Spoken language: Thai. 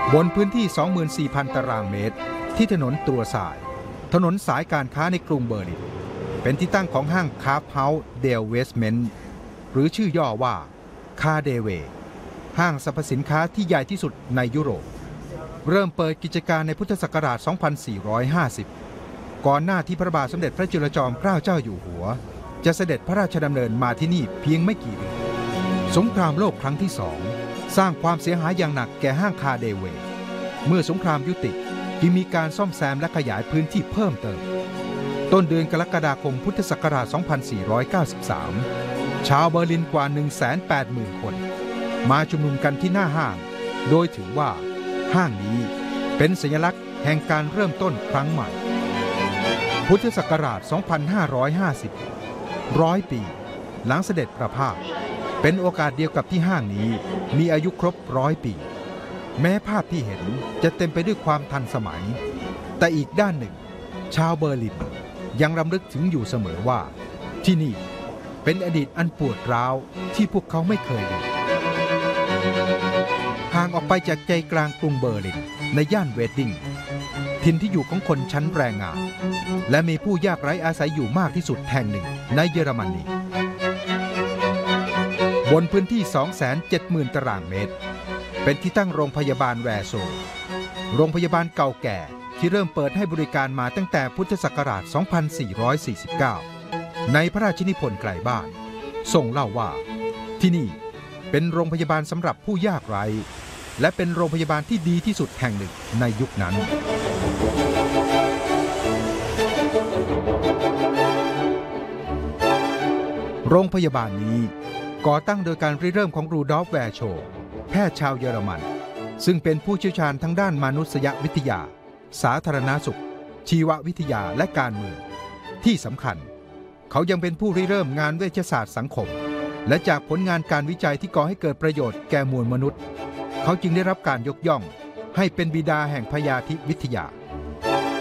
บนพื้นที่ 24,000 ตารางเมตรที่ถนนตรัวสายถนนสายการค้าในกรุงเบอร์ลินเป็นที่ตั้งของห้างคาร์ฟเฮาส์เดลเวสเมนต์หรือชื่อย่อว่าคาเดเวห้างสรรพสินค้าที่ใหญ่ที่สุดในยุโรปเริ่มเปิดกิจการในพุทธศักราช 2450 ก่อนหน้าที่พระบาทสมเด็จพระจุลจอมเกล้าเจ้าอยู่หัวจะเสด็จพระราชดำเนินมาที่นี่เพียงไม่กี่เดือนสงครามโลกครั้งที่ 2สร้างความเสียหายอย่างหนักแก่ห้างคาเดเวเมื่อสงครามยุติจึงมีการซ่อมแซมและขยายพื้นที่เพิ่มเติมต้นเดือนกรกฎาคมพุทธศักราช 2493 ชาวเบอร์ลินกว่า 180,000 คนมาชุมนุมกันที่หน้าห้างโดยถือว่าห้างนี้เป็นสัญลักษณ์แห่งการเริ่มต้นครั้งใหม่พุทธศักราช 2550 100 ปีหลังเสด็จประพาสเป็นโอกาสเดียวกับที่ห้างนี้มีอายุครบ100 ปีแม้ภาพที่เห็นจะเต็มไปด้วยความทันสมัยแต่อีกด้านหนึ่งชาวเบอร์ลินยังรำลึกถึงอยู่เสมอว่าที่นี่เป็นอดีตอันปวดร้าวที่พวกเขาไม่เคยลืมห่างออกไปจากใจกลางกรุงเบอร์ลินในย่านเวดดิ้งถิ่นที่อยู่ของคนชั้นแรงงานและมีผู้ยากไร้อาศัยอยู่มากที่สุดแห่งหนึ่งในเยอรมนีบนพื้นที่ 270,000 ตารางเมตรเป็นที่ตั้งโรงพยาบาลแวร์โซโรงพยาบาลเก่าแก่ที่เริ่มเปิดให้บริการมาตั้งแต่พุทธศักราช 2449 ในพระราชนิพนธ์ไกลบ้านทรงเล่าว่าที่นี่เป็นโรงพยาบาลสำหรับผู้ยากไร้และเป็นโรงพยาบาลที่ดีที่สุดแห่งหนึ่งในยุคนั้นโรงพยาบาลนี้ก่อตั้งโดยการริเริ่มของรูดอล์ฟ แวร์โชแพทย์ชาวเยอรมันซึ่งเป็นผู้เชี่ยวชาญทั้งด้านมนุษยวิทยาสาธารณสุขชีววิทยาและการเมืองที่สำคัญเขายังเป็นผู้ริเริ่มงานเวชศาสตร์สังคมและจากผลงานการวิจัยที่ก่อให้เกิดประโยชน์แก่มวลมนุษย์เขาจึงได้รับการยกย่องให้เป็นบิดาแห่งพยาธิวิทยา